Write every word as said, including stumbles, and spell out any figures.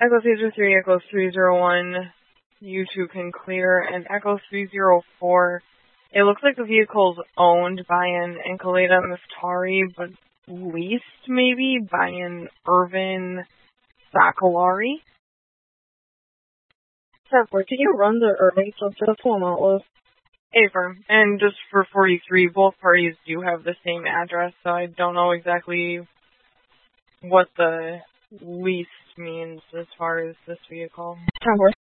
Echo Caesar three, Echo three zero one, you two can clear, and Echo three zero four, it looks like the vehicle's owned by an Encolada Miftari, but leased maybe by an Irvin Sakalari. ten four, can you run the earnings of the full amount list? Affirm. And just for forty-three, both parties do have the same address, so I don't know exactly what the lease means as far as this vehicle. ten four,